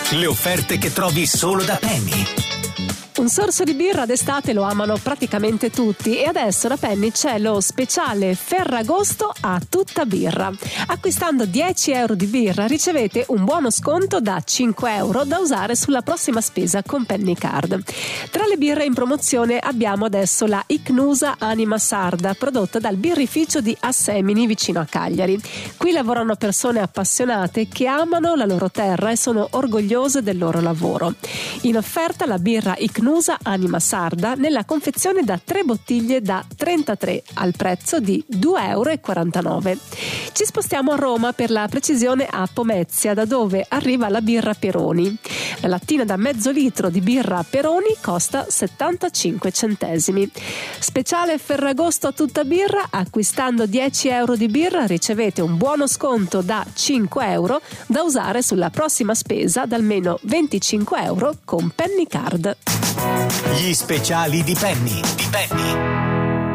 Le offerte che trovi solo da Penny. Un sorso di birra d'estate lo amano praticamente tutti e adesso da Penny c'è lo speciale Ferragosto a tutta birra. Acquistando 10 euro di birra ricevete un buono sconto da 5 euro da usare sulla prossima spesa con Penny Card. Tra le birre in promozione abbiamo adesso la Icnusa Anima Sarda, prodotta dal birrificio di Assemini vicino a Cagliari. Qui lavorano persone appassionate che amano la loro terra e sono orgogliose del loro lavoro. In offerta la birra Icnusa Anima Sarda nella confezione da 3 bottiglie da 33 al prezzo di 2,49 euro. Ci spostiamo a Roma, per la precisione a Pomezia, da dove arriva la birra Peroni. La lattina da mezzo litro di birra Peroni costa 75 centesimi. Speciale Ferragosto a tutta birra: acquistando 10 euro di birra ricevete un buono sconto da 5 euro da usare sulla prossima spesa da almeno 25 euro con Penny Card. Gli speciali di Penny.